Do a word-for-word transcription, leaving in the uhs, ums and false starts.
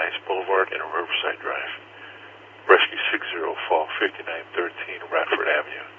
Heights Boulevard and Riverside Drive. Rescue six zero four, fifty-nine thirteen Radford Avenue.